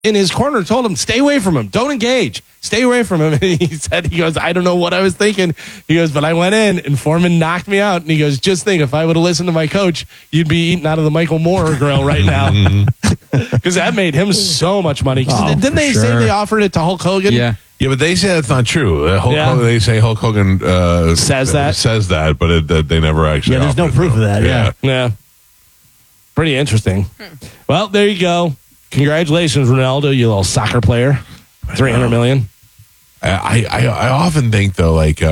in his corner told him, stay away from him. Don't engage. Stay away from him. And he goes, I don't know what I was thinking. He goes, but I went in and Foreman knocked me out. And he goes, just think, if I would have listened to my coach, you'd be eating out of the Michael Moore grill right now. Because that made him so much money. Didn't they say they offered it to Hulk Hogan? Yeah. Yeah, but they say that's not true. Hogan, they say Hulk Hogan says that, but they never actually. Yeah, there's no proof of that. Yeah. Pretty interesting. Well, there you go. Congratulations, Ronaldo, you little soccer player. $300 million. I often think though, like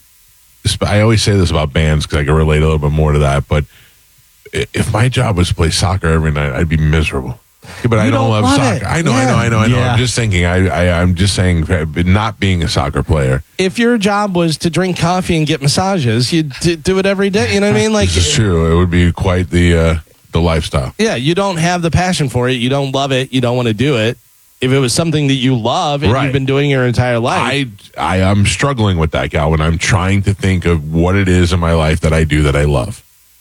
I always say this about bands because I can relate a little bit more to that. But if my job was to play soccer every night, I'd be miserable. Yeah, but I don't love soccer. I know. Yeah. I'm just thinking. I'm just saying, not being a soccer player. If your job was to drink coffee and get massages, you'd do it every day. You know what I mean? Like, this is true. It would be quite the lifestyle. Yeah, you don't have the passion for it. You don't love it. You don't want to do it. If it was something that you love and you've been doing your entire life. I am struggling with that, Galvin. I'm trying to think of what it is in my life that I do that I love.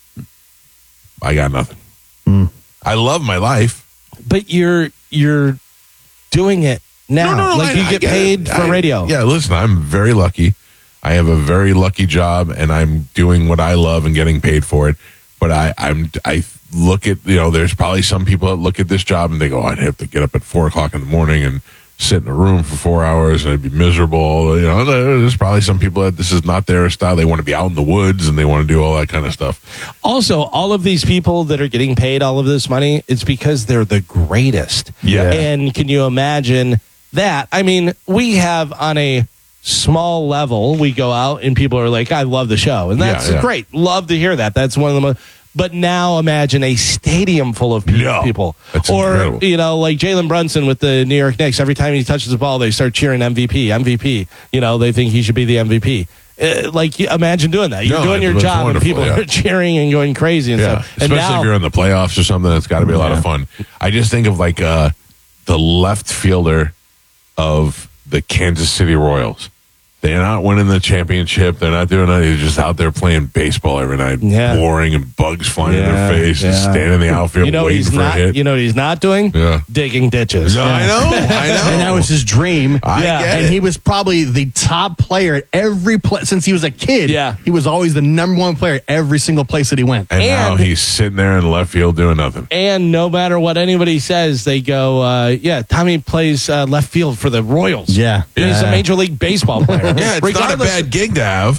I got nothing. I love my life. But you're doing it now. No, you get paid for radio. Yeah, listen, I'm very lucky. I have a very lucky job, and I'm doing what I love and getting paid for it. But I look at, there's probably some people that look at this job and they go, I'd have to get up at 4 o'clock in the morning and sit in a room for 4 hours and it'd be miserable. There's probably some people that this is not their style. They want to be out in the woods and they want to do all that kind of stuff. Also, all of these people that are getting paid all of this money, it's because they're the greatest. Yeah. And can you imagine that? I mean, we have on a small level, we go out and people are like, I love the show. And that's great. Love to hear that. That's one of the most. But now imagine a stadium full of people. That's or, incredible. like Jalen Brunson with the New York Knicks. Every time he touches the ball, they start cheering MVP, MVP. They think he should be the MVP. Imagine doing that. You're doing your job and people are cheering and going crazy and stuff. Especially if you're in the playoffs or something, it's got to be a lot of fun. I just think of the left fielder of the Kansas City Royals. They're not winning the championship. They're not doing anything. They're just out there playing baseball every night, boring and bugs flying in their face and standing in the outfield waiting for a hit. You know what he's not doing? Yeah. Digging ditches. I know. And that was his dream. And he was probably the top player at every place since he was a kid. Yeah. He was always the number one player at every single place that he went. And now he's sitting there in left field doing nothing. And no matter what anybody says, they go, Tommy plays left field for the Royals. Yeah. He's a Major League Baseball player. Yeah, it's not a bad gig to have.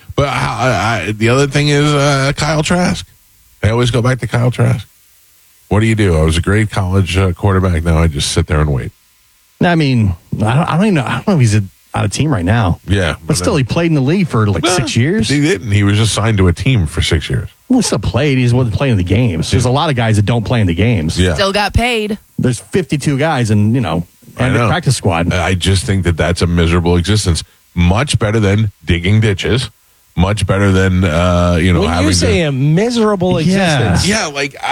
But the other thing is Kyle Trask. I always go back to Kyle Trask. What do you do? I was a great college quarterback. Now I just sit there and wait. I mean, I don't even know. I don't know if he's out of team right now. Yeah. But still, he played in the league for 6 years. He didn't. He was just signed to a team for 6 years. Well, he still played. He just wasn't playing in the games. There's a lot of guys that don't play in the games. Yeah. Still got paid. There's 52 guys and the practice squad. I just think that's a miserable existence. Much better than digging ditches. Much better than when having you say a miserable existence. Yeah,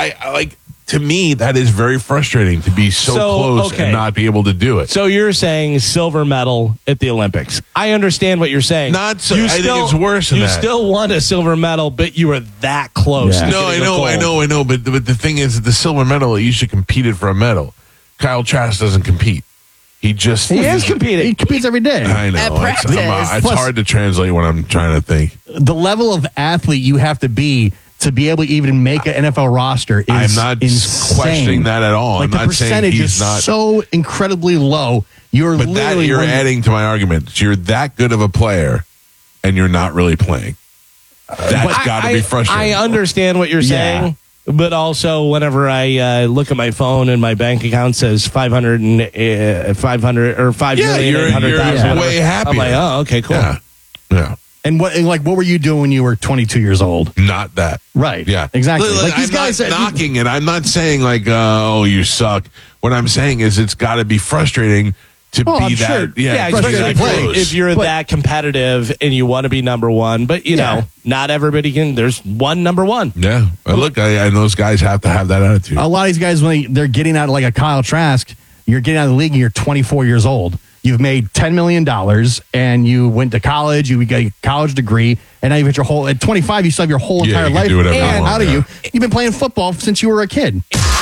I to me that is very frustrating to be so close and not be able to do it. So you're saying silver medal at the Olympics. I understand what you're saying. Not so. I think it's worse than that. You still won a silver medal, but you were that close. Yeah. No, I know. But the thing is, the silver medal, you should compete it for a medal. Kyle Trask doesn't compete. He is competing. He competes every day. I know. At practice. It's hard to translate when I'm trying to think. The level of athlete you have to be able to even make an NFL roster is I'm not insane. questioning that at all. I'm the not saying percentage he's is not so incredibly low. You're adding to my argument. You're that good of a player, and you're not really playing. That's got to be frustrating. I understand what you're saying. But also, whenever I look at my phone and my bank account says 500 or 5 million, you're 800,000, way happier. I'm like, oh, okay, cool. Yeah. And what were you doing when you were 22 years old? Not that. Right. Yeah. Exactly. These guys not knocking it. I'm not saying oh, you suck. What I'm saying is it's got to be frustrating to be I'm that. sure. Yeah, especially if you're that competitive and you want to be number one. But, not everybody can. There's one number one. Yeah. Look, and those guys have to have that attitude. A lot of these guys, when they're getting out like a Kyle Trask, you're getting out of the league and you're 24 years old. You've made $10 million and you went to college, you got a college degree, and now you've hit at 25, you still have your whole entire life do whatever you want, out of you. You've been playing football since you were a kid.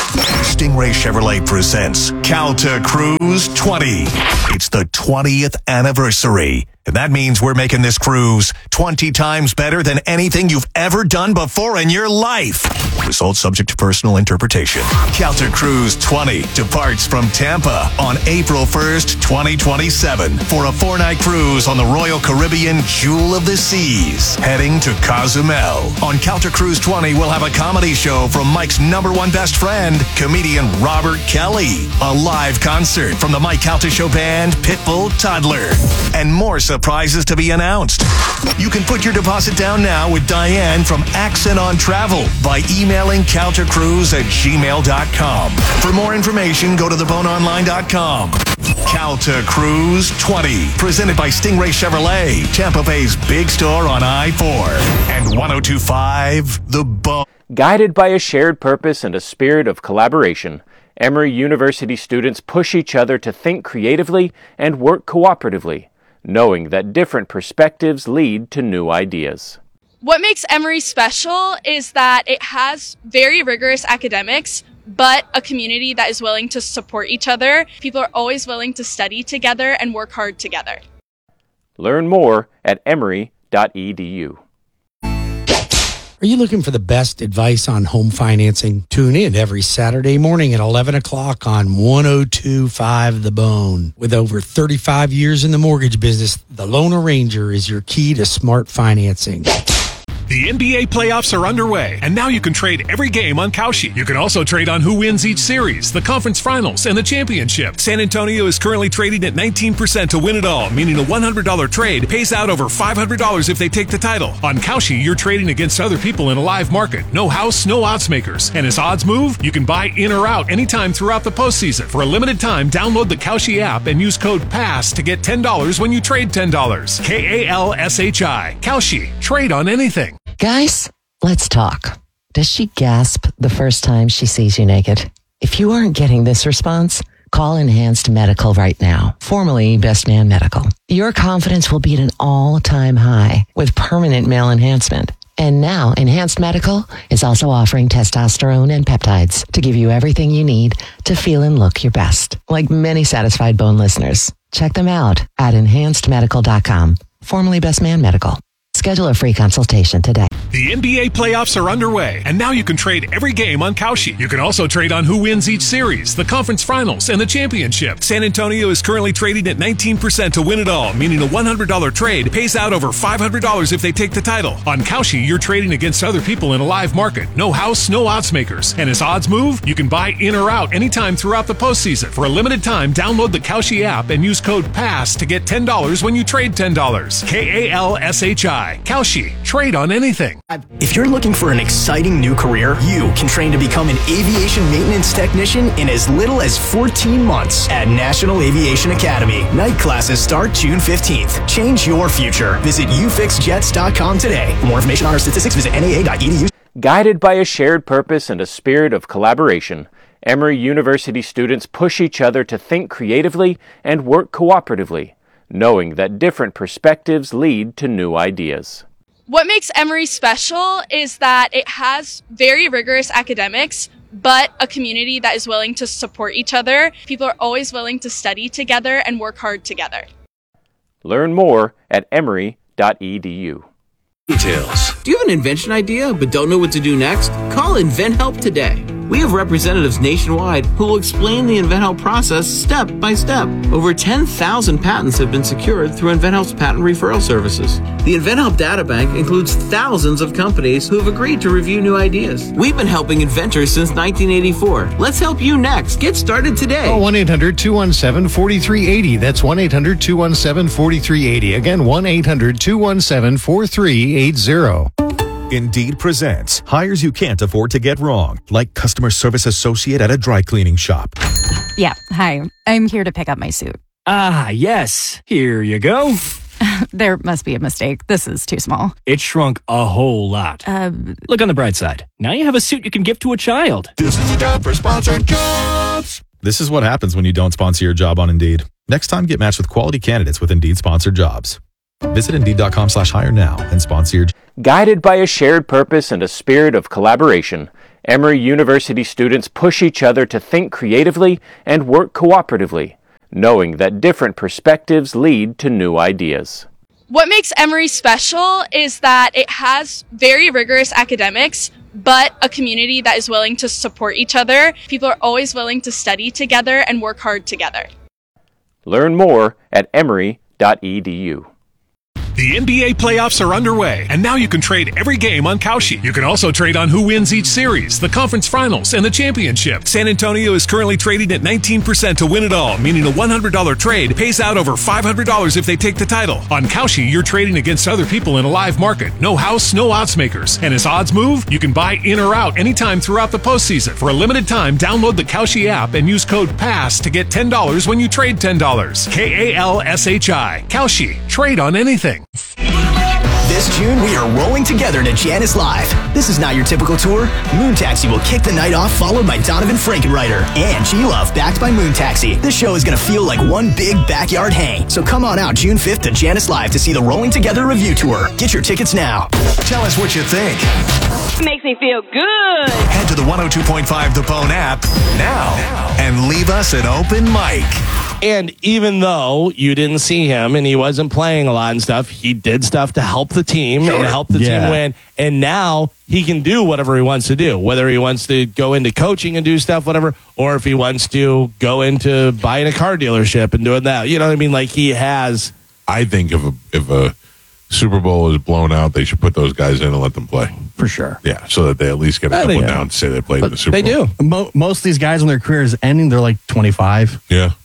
Stingray Chevrolet presents Calta Cruise 20. It's the 20th anniversary. And that means we're making this cruise 20 times better than anything you've ever done before in your life. Results subject to personal interpretation. Calta Cruise 20 departs from Tampa on April 1st, 2027 for a 4-night cruise on the Royal Caribbean Jewel of the Seas, heading to Cozumel. On Calta Cruise 20, we'll have a comedy show from Mike's number one best friend, comedian Robert Kelly, a live concert from the Mike Calta Show band Pitbull Toddler, and more surprises to be announced. You can put your deposit down now with Diane from Accent on Travel by emailing caltacruise@gmail.com. For more information, go to theboneonline.com. Calta Cruise 20, presented by Stingray Chevrolet, Tampa Bay's big store on I-4 and 102.5 The Bone. Guided by a shared purpose and a spirit of collaboration, Emory University students push each other to think creatively and work cooperatively, knowing that different perspectives lead to new ideas. What makes Emory special is that it has very rigorous academics, but a community that is willing to support each other. People are always willing to study together and work hard together. Learn more at emory.edu. Are you looking for the best advice on home financing? Tune in every Saturday morning at 11 o'clock on 102.5 The Bone. With over 35 years in the mortgage business, the Loan Arranger is your key to smart financing. The NBA playoffs are underway, and now you can trade every game on Kalshi. You can also trade on who wins each series, the conference finals, and the championship. San Antonio is currently trading at 19% to win it all, meaning a $100 trade pays out over $500 if they take the title. On Kalshi, you're trading against other people in a live market. No house, no odds makers. And as odds move, you can buy in or out anytime throughout the postseason. For a limited time, download the Kalshi app and use code PASS to get $10 when you trade $10. KALSHI. Kalshi. Trade on anything. Guys, let's talk. Does she gasp the first time she sees you naked? If you aren't getting this response, call Enhanced Medical right now, formerly Best Man Medical. Your confidence will be at an all-time high with permanent male enhancement. And now Enhanced Medical is also offering testosterone and peptides to give you everything you need to feel and look your best. Like many Satisfied Bone listeners, check them out at enhancedmedical.com, formerly Best Man Medical. Schedule a free consultation today. The NBA playoffs are underway, and now you can trade every game on Kalshi. You can also trade on who wins each series, the conference finals, and the championship. San Antonio is currently trading at 19% to win it all, meaning a $100 trade pays out over $500 if they take the title. On Kalshi, you're trading against other people in a live market. No house, no odds makers. And as odds move, you can buy in or out anytime throughout the postseason. For a limited time, download the Kalshi app and use code PASS to get $10 when you trade $10. KALSHI. Kalshi. Trade on anything. If you're looking for an exciting new career, you can train to become an aviation maintenance technician in as little as 14 months at National Aviation Academy. Night classes start June 15th. Change your future. Visit ufixjets.com today. For more information on our statistics, visit naa.edu. Guided by a shared purpose and a spirit of collaboration, Emory University students push each other to think creatively and work cooperatively, knowing that different perspectives lead to new ideas. What makes Emory special is that it has very rigorous academics, but a community that is willing to support each other. People are always willing to study together and work hard together. Learn more at emory.edu. Details. Do you have an invention idea but don't know what to do next? Call InventHelp today. We have representatives nationwide who will explain the InventHelp process step by step. Over 10,000 patents have been secured through InventHelp's patent referral services. The InventHelp databank includes thousands of companies who have agreed to review new ideas. We've been helping inventors since 1984. Let's help you next. Get started today. Call 1-800-217-4380. That's 1-800-217-4380. Again, 1-800-217-4380. Indeed presents hires you can't afford to get wrong, like customer service associate at a dry cleaning shop. Yeah, hi. I'm here to pick up my suit. Ah, yes. Here you go. There must be a mistake. This is too small. It shrunk a whole lot. Look on the bright side. Now you have a suit you can give to a child. This is a job for sponsored jobs. This is what happens when you don't sponsor your job on Indeed. Next time, get matched with quality candidates with Indeed sponsored jobs. Visit Indeed.com/hire now and sponsor your Guided by a shared purpose and a spirit of collaboration, Emory University students push each other to think creatively and work cooperatively, knowing that different perspectives lead to new ideas. What makes Emory special is that it has very rigorous academics, but a community that is willing to support each other. People are always willing to study together and work hard together. Learn more at emory.edu. The NBA playoffs are underway, and now you can trade every game on Kalshi. You can also trade on who wins each series, the conference finals, and the championship. San Antonio is currently trading at 19% to win it all, meaning a $100 trade pays out over $500 if they take the title. On Kalshi, you're trading against other people in a live market. No house, no odds makers. And as odds move, you can buy in or out anytime throughout the postseason. For a limited time, download the Kalshi app and use code PASS to get $10 when you trade $10. KALSHI. Kalshi. Trade on anything. This June, we are rolling together to Janice Live. This is not your typical tour. Moon Taxi will kick the night off, followed by Donovan Frankenreiter and G-Love, backed by Moon Taxi. This show is going to feel like one big backyard hang. So come on out June 5th to Janice Live to see the Rolling Together Review Tour. Get your tickets now. Tell us what you think. It makes me feel good. Head to the 102.5 The Bone app now and leave us an open mic. And even though you didn't see him and he wasn't playing a lot and stuff, he did stuff to help the team and help the team win. And now he can do whatever he wants to do, whether he wants to go into coaching and do stuff, whatever, or if he wants to go into buying a car dealership and doing that. You know what I mean? Like he has. I think if a Super Bowl is blown out, they should put those guys in and let them play. For sure. Yeah, so that they at least get a couple down to say they played in the Super Bowl. They do. Most of these guys, when their career is ending, they're like 25,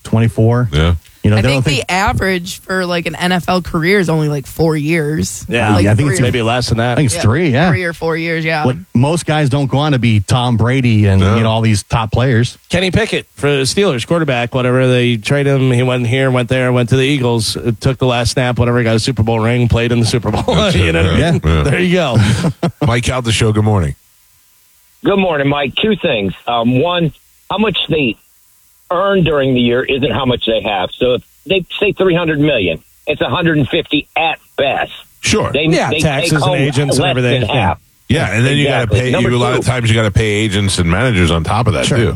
24. Yeah. You know, I they think don't the average for like an NFL career is only like 4 years. Yeah, like I think it's maybe less than that. I think it's 3, yeah. 3 or 4 years, yeah. Like, most guys don't go on to be Tom Brady and you know all these top players. Kenny Pickett for the Steelers, quarterback, whatever. They trade him. He went here, went there, went to the Eagles, took the last snap, whatever, got a Super Bowl ring, played in the Super Bowl. You know what I mean? There you go. Mike out the show, good morning. Good morning, Mike. Two things. One, how much they earn during the year isn't how much they have. So if they say $300 million, it's $150 at best. Sure. They taxes take home and agents and less everything. than half. Yeah, and then you got to pay. Number A lot of two. times you got to pay agents and managers on top of that too.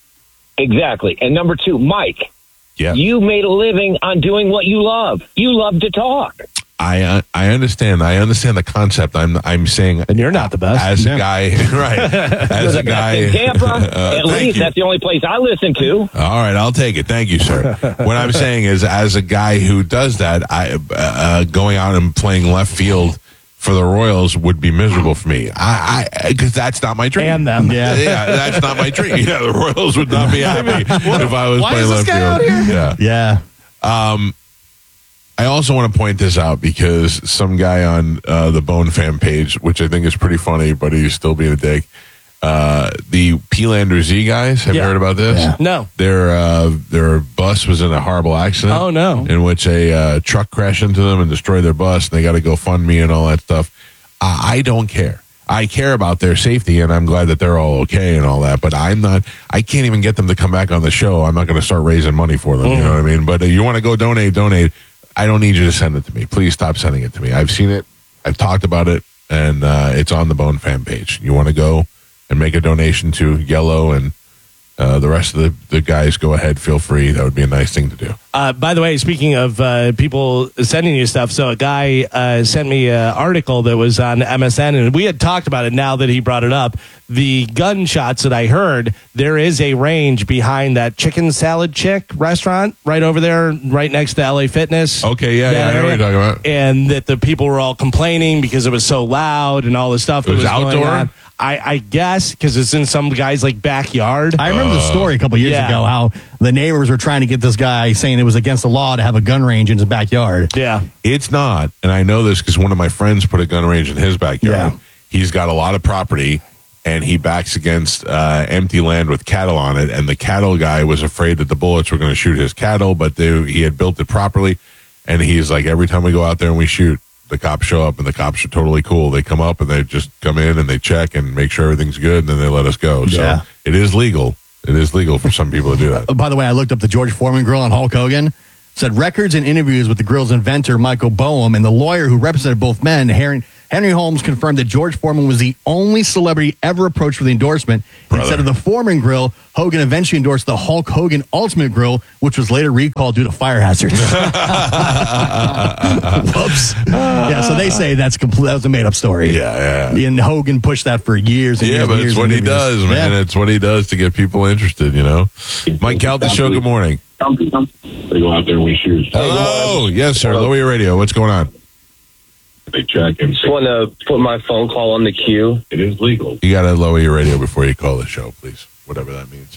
Exactly. And number two, Mike, you made a living on doing what you love. You love to talk. I understand. I understand the concept. I'm saying, and you're not the best as a guy, right? As a guy, in Tampa, at least that's the only place I listen to. All right, I'll take it. Thank you, sir. What I'm saying is, as a guy who does that, I going out and playing left field for the Royals would be miserable for me. Because that's not my dream. And them, that's not my dream. Yeah, the Royals would not be happy if I was playing left field. Out here? Yeah. I also want to point this out because some guy on the Bone fan page, which I think is pretty funny, but he's still being a dick. The P-Lander Z guys, have you heard about this? Yeah. No. Their bus was in a horrible accident. Oh, no. In which a truck crashed into them and destroyed their bus, and they got to go fund me and all that stuff. I don't care. I care about their safety, and I'm glad that they're all okay and all that, but I can't even get them to come back on the show. I'm not going to start raising money for them, you know what I mean? But you want to go donate. I don't need you to send it to me. Please stop sending it to me. I've seen it. I've talked about it, and it's on the Bone fan page. You want to go and make a donation to Yellow and the rest of the guys, go ahead. Feel free. That would be a nice thing to do. By the way, speaking of people sending you stuff, so a guy sent me an article that was on MSN, and we had talked about it now that he brought it up. The gunshots that I heard, there is a range behind that Chicken Salad Chick restaurant right over there, right next to LA Fitness. Okay, yeah, I know what you're talking about. And that the people were all complaining because it was so loud and all the stuff. It was going outdoor? on. I guess because it's in some guy's like backyard. I remember the story a couple years ago how the neighbors were trying to get this guy saying it was against the law to have a gun range in his backyard. Yeah. It's not, and I know this because one of my friends put a gun range in his backyard. Yeah. He's got a lot of property, and he backs against empty land with cattle on it, and the cattle guy was afraid that the bullets were going to shoot his cattle, but he had built it properly, and he's like, every time we go out there and we shoot, the cops show up, and the cops are totally cool. They come up, and they just come in, and they check and make sure everything's good, and then they let us go. So it is legal. It is legal for some people to do that. By the way, I looked up the George Foreman grill on Hulk Hogan. Said records and interviews with the grill's inventor, Michael Boehm, and the lawyer who represented both men, Harry Henry Holmes confirmed that George Foreman was the only celebrity ever approached for the endorsement. Instead of the Foreman grill, Hogan eventually endorsed the Hulk Hogan Ultimate Grill, which was later recalled due to fire hazards. Whoops. Yeah, so they say that was a made-up story. Yeah. And Hogan pushed that for years and years. Yeah, but years it's what he does, man. Yeah. It's what he does to get people interested, you know. Mike Calta Show, good morning. They go out there and we shoot. Hello. Yes, sir. Lower your radio. What's going on? They check and Just want to put my phone call on the queue. it is legal. You got to lower your radio before you call the show, please. Whatever that means.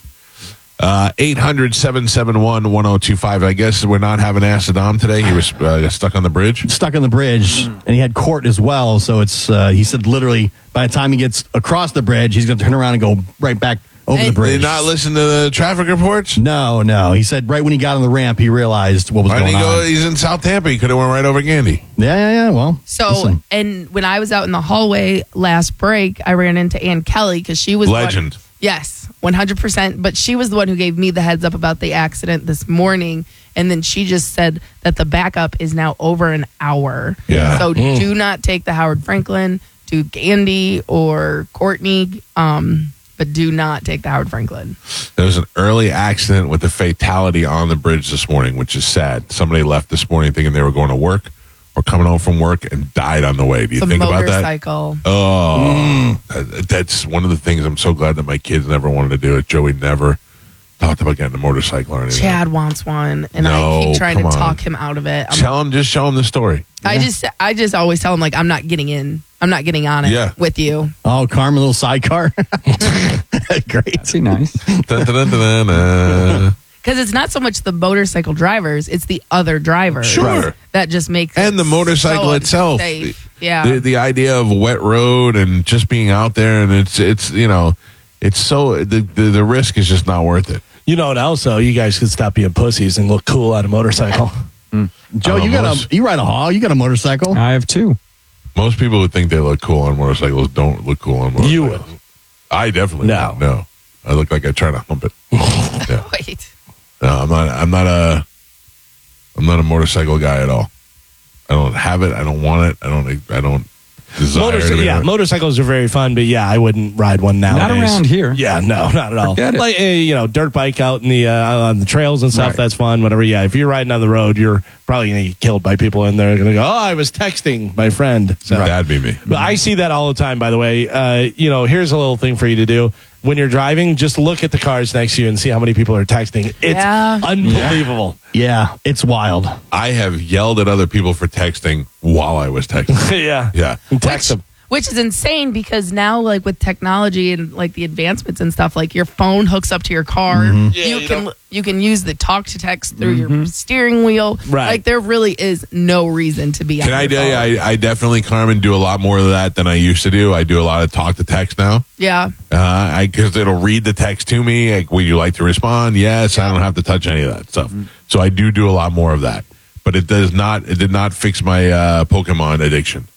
800-771-1025. I guess we're not having Ask Dom today. He was stuck on the bridge. Stuck on the bridge, and he had court as well. So it's he said literally by the time he gets across the bridge, he's going to turn around and go right back over the bridge. Did not listen to the traffic reports? No. He said right when he got on the ramp, he realized what was going on. He's in South Tampa. He could have went right over Gandy. Yeah. Well, So, listen. and when I was out in the hallway last break, I ran into Ann Kelly because she was Legend. Yes, 100%. But she was the one who gave me the heads up about the accident this morning. And then she just said that the backup is now over an hour. Yeah. So do not take the Howard Franklin, do Gandy or Courtney, but do not take the Howard Franklin. There was an early accident with a fatality on the bridge this morning, which is sad. Somebody left this morning thinking they were going to work or coming home from work and died on the way. Do you The think about that? motorcycle. Oh, that's one of the things I'm so glad that my kids never wanted to do it. Joey never talked about getting a motorcycle or anything. Chad wants one, and No, I keep trying to come on. talk him out of it. Just show him the story. I just always tell him, like, I'm not getting on it Yeah. with you. Oh, Carmen, a little sidecar. Great. That'd be nice. Dun, dun, dun, dun, dun. Because it's not so much the motorcycle drivers, it's the other drivers. Sure. That just makes And the motorcycle so itself. unsafe. Yeah. The idea of a wet road and just being out there, and it's it's so the risk is just not worth it. You know what else, though? You guys could stop being pussies and look cool on a motorcycle. Joe, you ride a haul. You got a motorcycle. I have two. Most people who think they look cool on motorcycles don't look cool on motorcycles. You will. I definitely No. will. No. I look like I try to hump it. Yeah. Wait. No, I'm not a motorcycle guy at all. I don't have it. I don't want it. I don't desire it. Motorcycles are very fun, but I wouldn't ride one nowadays. Not around here. Yeah, no, not at all. Forget it. Like dirt bike out in the on the trails and stuff. Right. That's fun. Whatever. Yeah, if you're riding on the road, you're probably gonna get killed by people in there. They're gonna go, "Oh, I was texting my friend." So, That'd be me. But I see that all the time. By the way, here's a little thing for you to do. When you're driving, just look at the cars next to you and see how many people are texting. It's unbelievable. Yeah, it's wild. I have yelled at other people for texting while I was texting. Yeah. Yeah. Text them. Which is insane because now, like, with technology and like the advancements and stuff, like your phone hooks up to your car. Mm-hmm. You can use the talk to text through your steering wheel. Right. Like there really is no reason to be. Can I tell you, I definitely, Carmen, do a lot more of that than I used to do. I do a lot of talk to text now. Yeah. Because it'll read the text to me. Like, would you like to respond? Yes. I don't have to touch any of that stuff. So I do a lot more of that. But it did not fix my Pokemon addiction.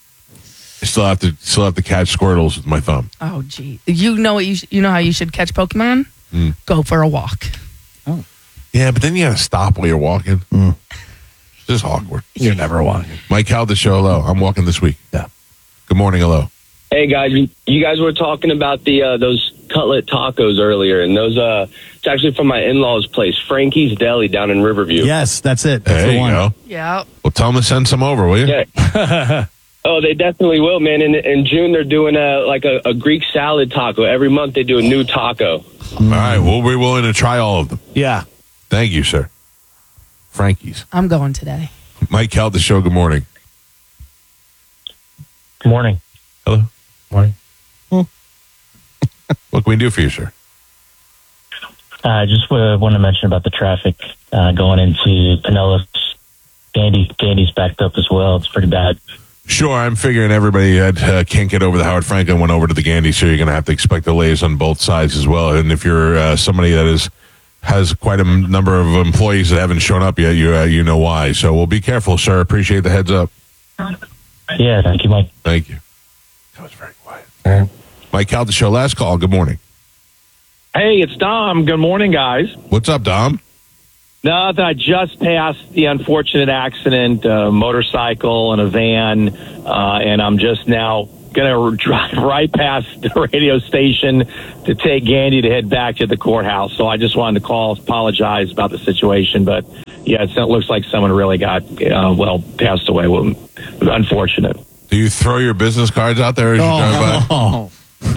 I still have to catch Squirtles with my thumb. Oh, gee. You know what you know how you should catch Pokemon? Go for a walk. Yeah, but then you got to stop while you're walking. It's just awkward. You're never walking. Mike Calda Show, hello. I'm walking this week. Yeah. Good morning, hello. Hey guys, you guys were talking about the those cutlet tacos earlier, and those it's actually from my in-laws' place, Frankie's Deli down in Riverview. Yes, that's it. That's There the you one. go. Yeah. Well, tell them to send some over, will you? Yeah. Oh, they definitely will, man. In June, they're doing a Greek salad taco. Every month, they do a new taco. All right, we'll be willing to try all of them. Yeah. Thank you, sir. Frankie's. I'm going today. Mike Calda Show, good morning. Good morning. Hello. Morning. What can we do for you, sir? I just want to mention about the traffic going into Pinellas. Gandy's backed up as well. It's pretty bad. Sure, I'm figuring everybody that can't get over the Howard Franklin went over to the Gandy, so you're going to have to expect delays on both sides as well. And if you're somebody that has quite a number of employees that haven't shown up yet, you know why. So we'll be careful, sir. Appreciate the heads up. Yeah, thank you, Mike. Thank you. That was very quiet. Mike Calda Show, last call. Good morning. Hey, it's Dom. Good morning, guys. What's up, Dom? Nothing. I just passed the unfortunate accident, a motorcycle and a van, and I'm just now going to drive right past the radio station to take Gandy to head back to the courthouse. So I just wanted to call, apologize about the situation. But, yeah, it looks like someone really got, passed away. Well, unfortunate. Do you throw your business cards out there as you drive by?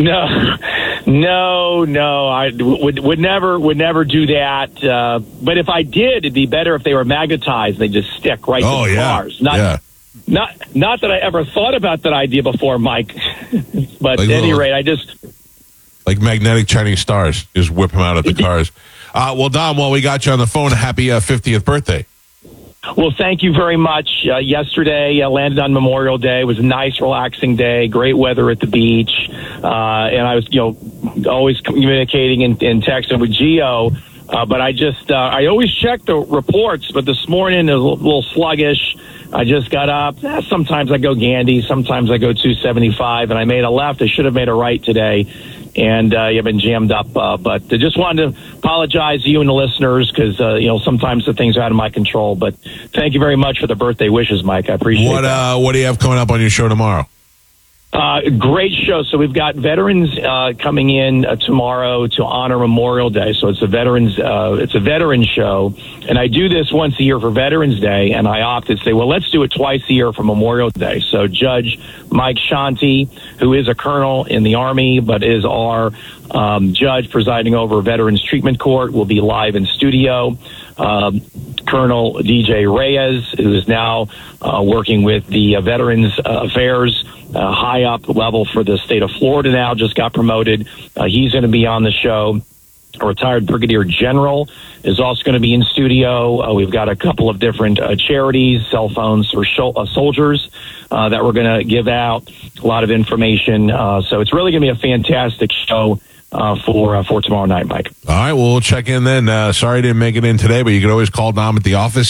No. I would never do that. But if I did, it'd be better if they were magnetized. They just stick right to the cars. Not that I ever thought about that idea before, Mike. But Like at any little- rate, I just Like magnetic Chinese stars. Just whip them out at the cars. Well, Dom, while we got you on the phone, happy 50th birthday. Well, thank you very much. Yesterday, landed on Memorial Day. It was a nice, relaxing day. Great weather at the beach, and I was, always communicating and texting with Gio. But I always check the reports. But this morning it was a little sluggish. I just got up. Sometimes I go Gandy. Sometimes I go 275, and I made a left. I should have made a right today. And you've been jammed up. But I just wanted to apologize to you and the listeners because, sometimes the things are out of my control. But thank you very much for the birthday wishes, Mike. I appreciate that. What do you have coming up on your show tomorrow? Great show. So we've got veterans coming in tomorrow to honor Memorial Day. So it's a veterans show, and I do this once a year for Veterans Day, and I opted to say, well, let's do it twice a year for Memorial Day. So Judge Mike Shanti, who is a colonel in the Army but is our judge presiding over Veterans Treatment Court, will be live in studio. Colonel DJ Reyes, who is now working with the Veterans Affairs high up level for the state of Florida now, just got promoted. He's going to be on the show. A retired brigadier general is also going to be in studio. We've got a couple of different charities, cell phones for soldiers that we're going to give out, a lot of information. So it's really going to be a fantastic show for tomorrow night, Mike. All right, well, we'll check in then. Sorry I didn't make it in today, but you can always call Dom at the office,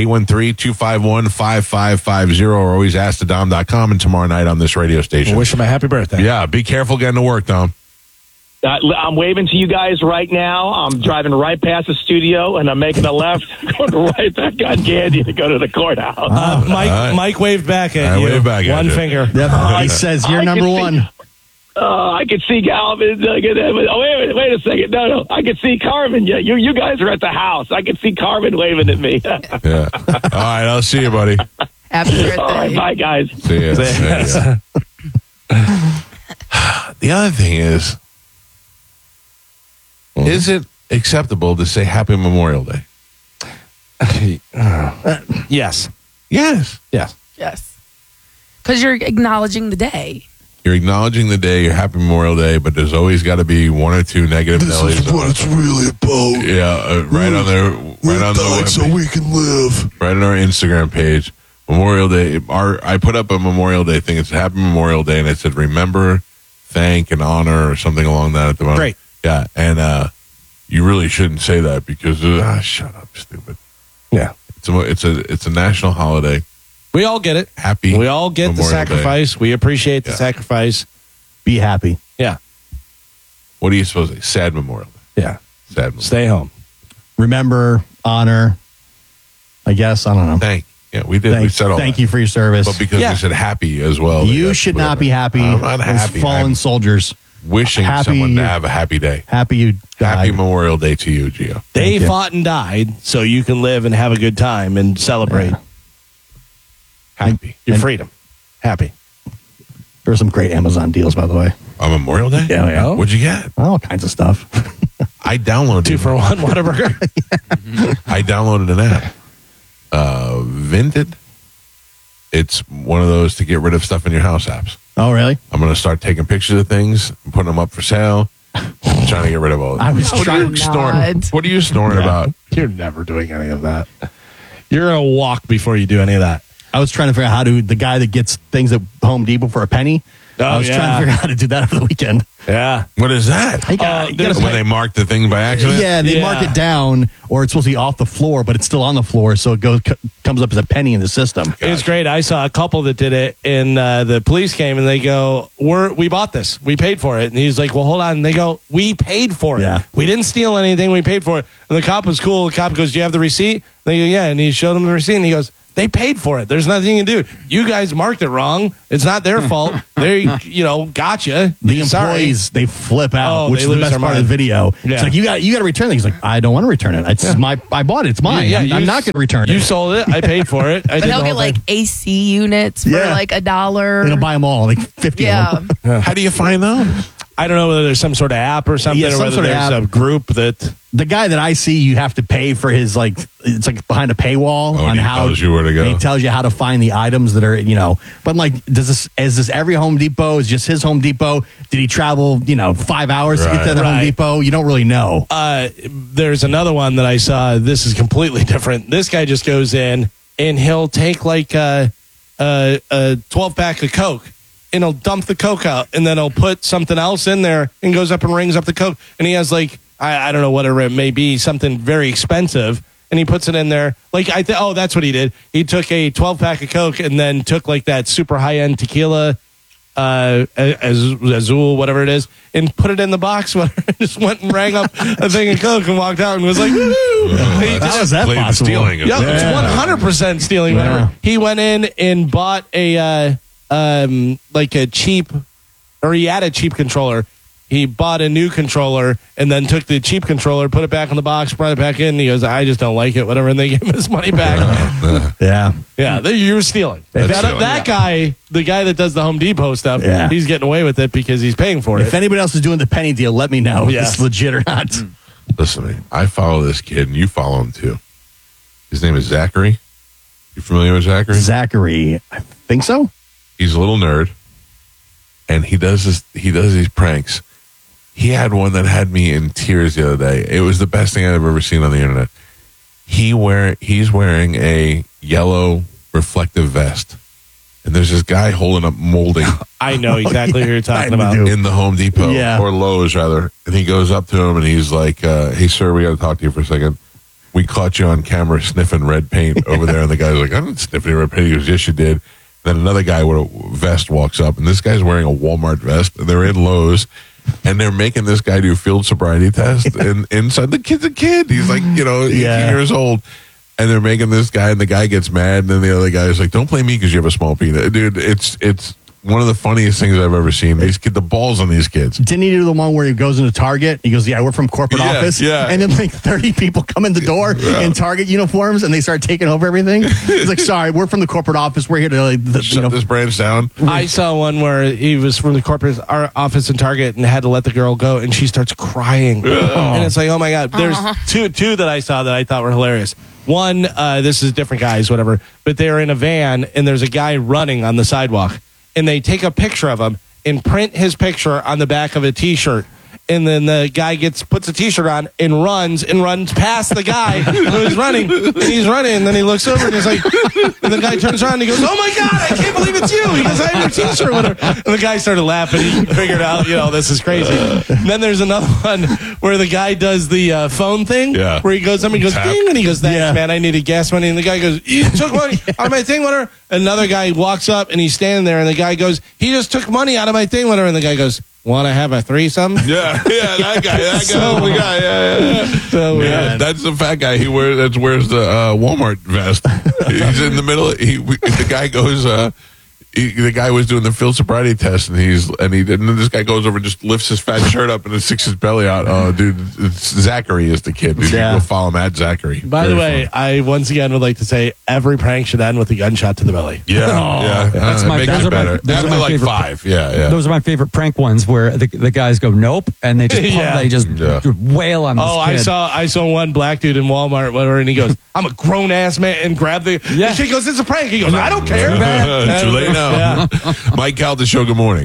813-251-5550, or always ask the Dom.com, and tomorrow night on this radio station. Wish him a happy birthday. Yeah, be careful getting to work, Dom. I'm waving to you guys right now. I'm driving right past the studio, and I'm making a left, going right back on Gandy to go to the courthouse. Mike waved back at you. Waved back at One you. finger. Yep. He says you're number one. I could see Galvin. Wait a second. No. I could see Carmen. Yeah, you guys are at the house. I could see Carmen waving at me. Yeah. All right, I'll see you, buddy. Happy birthday. All right, bye, guys. See ya. The other thing is it acceptable to say Happy Memorial Day? Yes. Yes. Yes. Yes. Because you're acknowledging the day. You're acknowledging the day, your Happy Memorial Day, but there's always got to be one or two negative Nellies. This is what it's really about. Yeah, right on there. Right on the so we can live. Right on our Instagram page. Memorial Day. I put up a Memorial Day thing. It's Happy Memorial Day, and it said remember, thank, and honor, or something along that at the moment. Great. Yeah, and you really shouldn't say that because shut up, stupid. Yeah, it's a national holiday. We all get it. Happy. We all get Memorial the sacrifice. Day. We appreciate the sacrifice. Be happy. Yeah. What are you supposed to say? Sad Memorial Day. Yeah. Sad Memorial. Stay home. Remember, honor. I guess. I don't know. Thank. Yeah, we did. We said all Thank that. you for your service. But because we said happy as well. You should not be happy. I'm not as happy. fallen I'm soldiers. Wishing Happy someone to you- have a happy day. Happy you died. Happy Memorial Day to you, Gio. They you. fought and died so you can live and have a good time and celebrate Happy. your freedom. Happy. There are some great Amazon deals, by the way. On Memorial Day? Yeah. What'd you get? All kinds of stuff. I downloaded 2 for $1 Whataburger. I downloaded an app. Vinted. It's one of those to get rid of stuff in your house apps. Oh, really? I'm going to start taking pictures of things and putting them up for sale. I'm trying to get rid of all of I was What are you trying snoring? What are you snoring about? You're never doing any of that. You're going to walk before you do any of that. I was trying to figure out how to, the guy that gets things at Home Depot for a penny. I was trying to figure out how to do that over the weekend. Yeah. What is that? When they mark the thing by accident? Yeah, they mark it down, or it's supposed to be off the floor, but it's still on the floor, so it comes up as a penny in the system. It was great. I saw a couple that did it, and the police came, and they go, we bought this. We paid for it. And he's like, well, hold on. And they go, we paid for it. Yeah. We didn't steal anything. We paid for it. And the cop was cool. The cop goes, do you have the receipt? They go, yeah. And he showed them the receipt, and he goes, they paid for it. There's nothing you can do. You guys marked it wrong. It's not their fault. They, gotcha. The employees, they flip out, which they is the lose best their part of mind. the video. Yeah. It's like, you got to return it. He's like, I don't want to return it. It's I bought it. It's mine. Yeah, I'm not going to return it. You sold it. I paid for it. I But did he'll the get whole like thing. AC units for like $1. They'll buy them all, like 50 of them. How do you find those? I don't know whether there's some sort of app or something, Yeah, or some whether sort of there's app. a group that. The guy that I see, you have to pay for his, it's like behind a paywall Oh, on and he how tells you where to go. He tells you how to find the items that are, but I'm like, is this every Home Depot? Is just his Home Depot? Did he travel, 5 hours to get to the Home Right. Depot? You don't really know. There's another one that I saw. This is completely different. This guy just goes in and he'll take like a 12-pack of Coke and he'll dump the Coke out and then he'll put something else in there and goes up and rings up the Coke. And he has like, I don't know whatever it may be, something very expensive. And he puts it in there. Like, that's what he did. He took a 12-pack of Coke and then took like that super high-end tequila, Azul, whatever it is, and put it in the box. Just went and rang up a thing of Coke and walked out and was like, woo! How is that Played possible? stealing it. Yeah, it's 100% stealing. Yeah. Whatever. He went in and bought he had a cheap controller. He bought a new controller and then took the cheap controller, put it back in the box, brought it back in. And he goes, I just don't like it, whatever. And they gave him his money back. Yeah. You were stealing. That guy, the guy that does the Home Depot stuff, he's getting away with it because he's paying for it. If anybody else is doing the penny deal, let me know if Yeah. it's legit or not. Listen to me. I follow this kid, and you follow him too. His name is Zachary. You familiar with Zachary? Zachary, I think so. He's a little nerd, and he does these pranks. He had one that had me in tears the other day. It was the best thing I've ever seen on the internet. He's wearing a yellow reflective vest, and there's this guy holding up molding. I know exactly who you're talking about. In the Home Depot, Yeah. or Lowe's rather, and he goes up to him and he's like, "Hey, sir, we got to talk to you for a second. We caught you on camera sniffing red paint over there." And the guy's like, "I didn't sniff any red paint." He goes, "Yes, you did." Then another guy with a vest walks up, and this guy's wearing a Walmart vest. And they're in Lowe's, and they're making this guy do field sobriety test. And inside, the kid's a kid. He's like, 18 years old. And they're making this guy, and the guy gets mad. And then the other guy is like, "Don't blame me because you have a small penis." Dude, it's one of the funniest things I've ever seen. The balls on these kids. Didn't he do the one where he goes into Target? He goes, we're from corporate office. Yeah. And then like 30 people come in the door in Target uniforms and they start taking over everything. He's like, sorry, we're from the corporate office. We're here to Shut this branch down. I saw one where he was from the corporate office in Target and had to let the girl go, and she starts crying. And it's like, oh my God. There's two that I saw that I thought were hilarious. One, this is different guys, whatever, but they're in a van and there's a guy running on the sidewalk, and they take a picture of him and print his picture on the back of a T-shirt. And then the guy puts a T-shirt on and runs past the guy who's running. And he's running, and then he looks over and he's like, and the guy turns around and he goes, "Oh my God, I can't believe it's you." He goes, "I have your T-shirt." Whatever. And the guy started laughing. He figured out, this is crazy. And then there's another one where the guy does the phone thing, where he goes up and he goes, "Ding," and he goes, "Thanks, man, I needed gas money." And the guy goes, "You took money out of my thing, whatever." Another guy walks up and he's standing there, and the guy goes, "He just took money out of my thing, whatever." And the guy goes, "Want to have a threesome?" Yeah, that guy. The guy. Yeah. So Yeah, that's the fat guy. He wears the Walmart vest. He's in the middle. The guy goes. The guy was doing the field sobriety test, and then this guy goes over and just lifts his fat shirt up and it sticks his belly out. Oh, dude, it's Zachary is the kid. You can go follow him at Zachary. By the way, I once again would like to say every prank should end with a gunshot to the belly. Yeah. That's Make it better. those are my like favorite 5. Yeah. Those are my favorite prank ones where the guys go nope and they just wail on this kid. I saw one black dude in Walmart, whatever, and he goes, "I'm a grown ass man," and grabbed the. Yeah. And she goes, "It's a prank." He goes, "I don't care." Too late now. Yeah. Mike Calta Show. Good morning.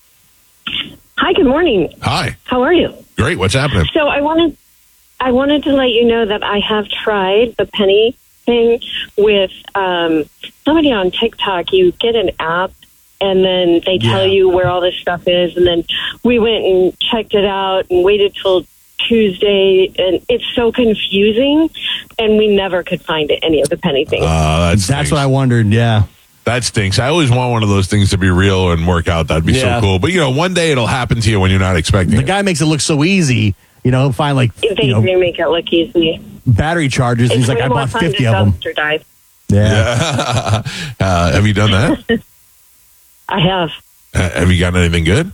Hi, good morning. Hi. How are you? Great. What's happening? So I wanted to let you know that I have tried the penny thing with somebody on TikTok. You get an app, and then they tell you where all this stuff is. And then we went and checked it out and waited till Tuesday, and it's so confusing, and we never could find any of the penny things. That's what I wondered. Yeah. That stinks. I always want one of those things to be real and work out. That'd be so cool. But, one day it'll happen to you when you're not expecting The it. guy makes it look so easy. Find They do make it look easy. battery chargers. And he's like, I bought 50 of them. Dive. Yeah. Have you done that? I have. Have you gotten anything good?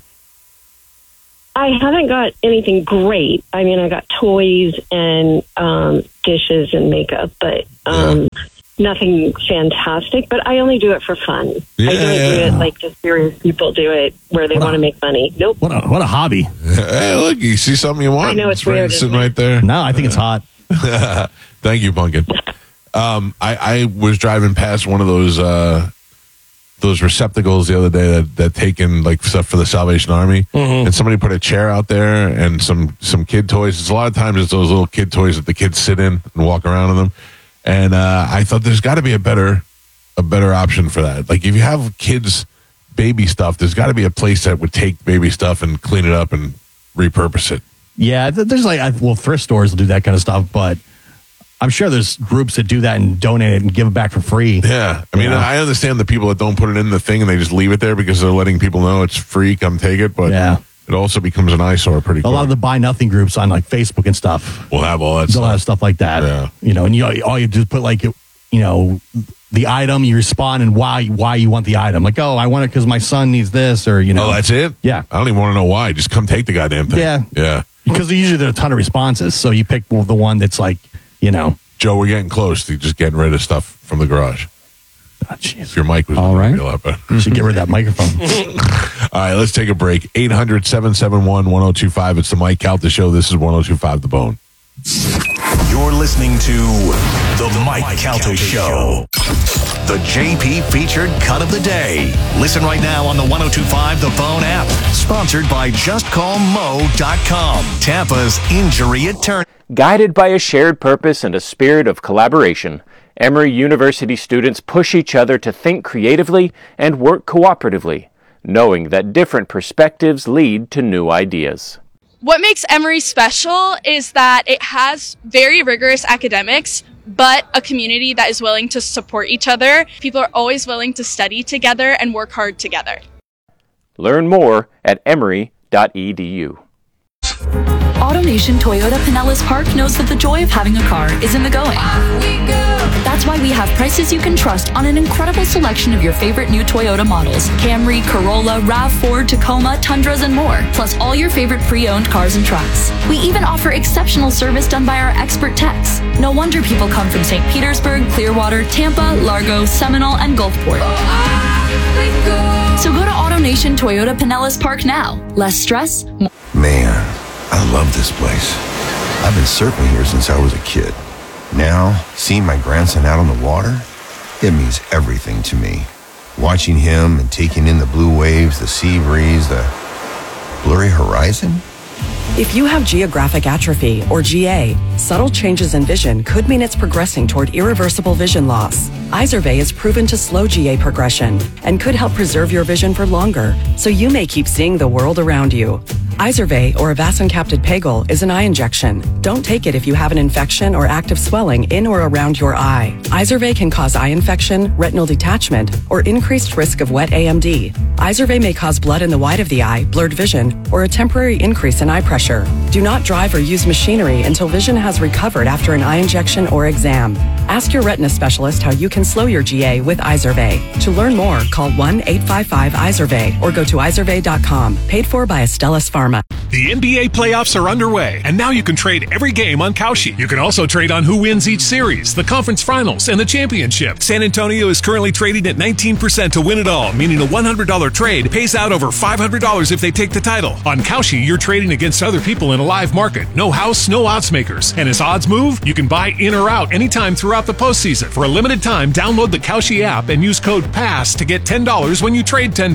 I haven't got anything great. I mean, I got toys and dishes and makeup, but nothing fantastic. But I only do it for fun. I don't do it like the serious people do it where they want to make money. Nope. What a hobby. Hey, look, you see something you want. I know it's weird, sitting isn't it? right there. No, I think it's hot. Thank you, Pumpkin. I was driving past one of those receptacles the other day that take in like stuff for the Salvation Army, and somebody put a chair out there and some kid toys. It's a lot of times it's those little kid toys that the kids sit in and walk around in them. And I thought there's got to be a better option for that. Like if you have kids baby stuff, there's got to be a place that would take baby stuff and clean it up and repurpose it. Yeah, there's thrift stores will do that kind of stuff, but I'm sure there's groups that do that and donate it and give it back for free. Yeah. I mean, I understand the people that don't put it in the thing and they just leave it there because they're letting people know it's free, come take it. But it also becomes an eyesore pretty quick. A lot of the buy nothing groups on like Facebook and stuff will have all that stuff. A lot of stuff like that. Yeah. And all you do is put like, the item, you respond and why you want the item. Like, I want it because my son needs this or, Oh, that's it? Yeah. I don't even want to know why. Just come take the goddamn thing. Yeah. Yeah. Because usually there are a ton of responses. So you pick the one that's like, Joe, we're getting close to just getting rid of stuff from the garage. Oh, jeez. Your mic was all right. A lot better. You should get rid of that microphone. All right, let's take a break. 800-771-1025. It's the Mike Calta Show. This is 1025 The Bone. You're listening to The Mike Calta Show. The JP featured cut of the day. Listen right now on the 1025 The Bone app. Sponsored by JustCallMo.com. Tampa's injury attorney. Guided by a shared purpose and a spirit of collaboration, Emory University students push each other to think creatively and work cooperatively, knowing that different perspectives lead to new ideas. What makes Emory special is that it has very rigorous academics, but a community that is willing to support each other. People are always willing to study together and work hard together. Learn more at emory.edu. AutoNation Toyota Pinellas Park knows that the joy of having a car is in the going. That's why we have prices you can trust on an incredible selection of your favorite new Toyota models. Camry, Corolla, RAV4, Tacoma, Tundras, and more. Plus all your favorite pre-owned cars and trucks. We even offer exceptional service done by our expert techs. No wonder people come from St. Petersburg, Clearwater, Tampa, Largo, Seminole, and Gulfport. So go to AutoNation Toyota Pinellas Park now. Less stress, more. Man, I love this place. I've been surfing here since I was a kid. Now, seeing my grandson out on the water, it means everything to me. Watching him and taking in the blue waves, the sea breeze, the blurry horizon. If you have geographic atrophy, or GA, subtle changes in vision could mean it's progressing toward irreversible vision loss. Izervay is proven to slow GA progression and could help preserve your vision for longer, so you may keep seeing the world around you. Izervay, or avacincaptad pegol, is an eye injection. Don't take it if you have an infection or active swelling in or around your eye. Izervay can cause eye infection, retinal detachment, or increased risk of wet AMD. Izervay may cause blood in the white of the eye, blurred vision, or a temporary increase in eye pressure. Do not drive or use machinery until vision has recovered after an eye injection or exam. Ask your retina specialist how you can slow your GA with Izervay. To learn more, call 1-855-IZERVAY or go to izervay.com. Paid for by Astellas Pharma. The NBA playoffs are underway, and now you can trade every game on Kalshi. You can also trade on who wins each series, the conference finals, and the championship. San Antonio is currently trading at 19% to win it all, meaning a $100 trade pays out over $500 if they take the title. On Kalshi, you're trading against other people in a live market. No house, no odds makers. And as odds move, you can buy in or out anytime throughout the postseason. For a limited time, download the Kalshi app and use code PASS to get $10 when you trade $10.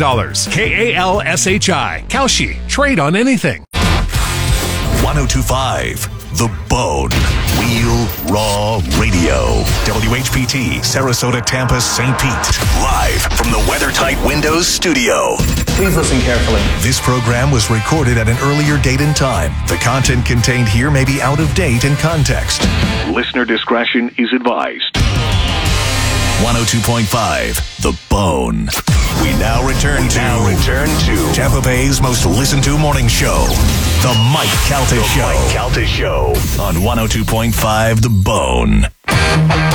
KALSHI. Kalshi. Trade on anything. 1025 The Bone. Real Raw Radio. WHPT, Sarasota, Tampa, St. Pete. Live from the WeatherTight Windows studio. Please listen carefully. This program was recorded at an earlier date and time. The content contained here may be out of date in context. Listener discretion is advised. 102.5, The Bone. We now return to Tampa Bay's most listened to morning show, The Mike Calta Show. On 102.5, The Bone.